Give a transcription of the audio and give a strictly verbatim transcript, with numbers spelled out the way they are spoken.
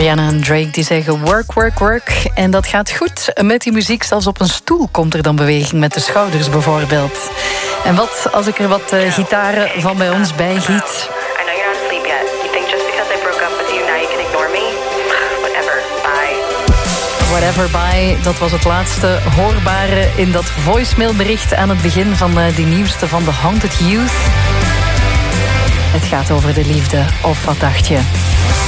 Rihanna en Drake die zeggen work, work, work. En dat gaat goed met die muziek. Zelfs op een stoel komt er dan beweging met de schouders bijvoorbeeld. En wat als ik er wat uh, gitaren van bij ons bij giet? Whatever Bye, dat was het laatste hoorbare in dat voicemailbericht aan het begin van uh, die nieuwste van The Haunted Youth. Het gaat over de liefde, of wat dacht je?